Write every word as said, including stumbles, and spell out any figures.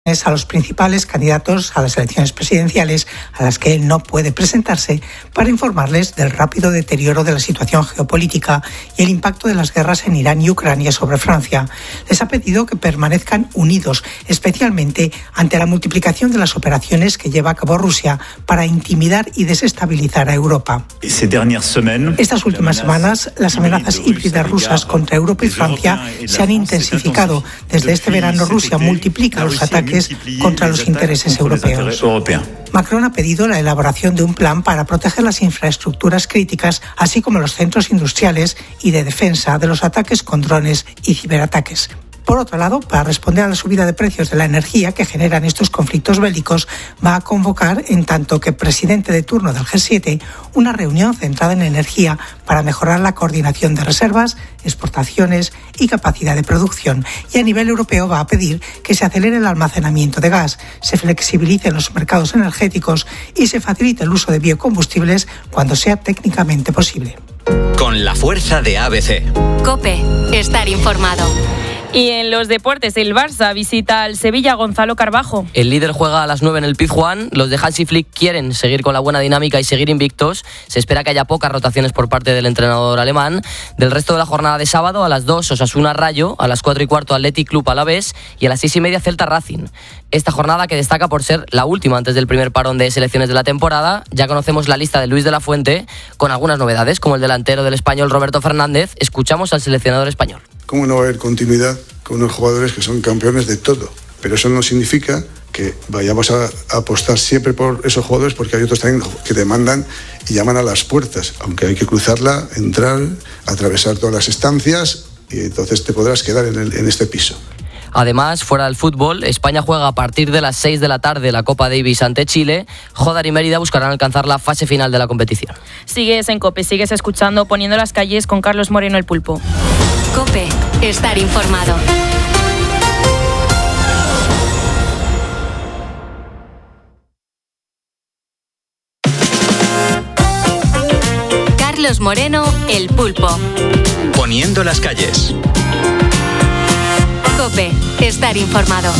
a los principales candidatos a las elecciones presidenciales a las que él no puede presentarse para informarles del rápido deterioro de la situación geopolítica y el impacto de las guerras en Irán y Ucrania sobre Francia. Les ha pedido que permanezcan unidos, especialmente ante la multiplicación de las operaciones que lleva a cabo Rusia para intimidar y desestabilizar a Europa. Estas últimas semanas, las amenazas híbridas rusas contra Europa y Francia se han intensificado. Desde este verano, Rusia multiplica los ataques contra los intereses europeos. Macron ha pedido la elaboración de un plan para proteger las infraestructuras críticas, así como los centros industriales y de defensa de los ataques con drones y ciberataques. Por otro lado, para responder a la subida de precios de la energía que generan estos conflictos bélicos, va a convocar, en tanto que presidente de turno del G siete, una reunión centrada en energía para mejorar la coordinación de reservas, exportaciones y capacidad de producción. Y a nivel europeo va a pedir que se acelere el almacenamiento de gas, se flexibilicen los mercados energéticos y se facilite el uso de biocombustibles cuando sea técnicamente posible. Con la fuerza de A B C. COPE. Estar informado. Y en los deportes, el Barça visita al Sevilla. Gonzalo Carbajo. El líder juega a las nueve en el Pizjuán. Los de Hansi Flick quieren seguir con la buena dinámica y seguir invictos. Se espera que haya pocas rotaciones por parte del entrenador alemán. Del resto de la jornada de sábado, a las dos Osasuna Rayo, a las cuatro y cuarto Athletic Club Alavés y a las seis y media Celta Racing. Esta jornada que destaca por ser la última antes del primer parón de selecciones de la temporada. Ya conocemos la lista de Luis de la Fuente con algunas novedades, como el delantero del Español Roberto Fernández. Escuchamos al seleccionador español. ¿Cómo no va a haber continuidad con unos jugadores que son campeones de todo? Pero eso no significa que vayamos a apostar siempre por esos jugadores, porque hay otros también que demandan y llaman a las puertas, aunque hay que cruzarla, entrar, atravesar todas las estancias y entonces te podrás quedar en, el, en este piso. Además, fuera del fútbol, España juega a partir de las seis de la tarde la Copa Davis ante Chile. Jodar y Mérida buscarán alcanzar la fase final de la competición. Sigues en COPE, sigues escuchando Poniendo las calles con Carlos Moreno el Pulpo. COPE. Estar informado. Carlos Moreno el Pulpo. Poniendo las calles. COPE. Estar informado.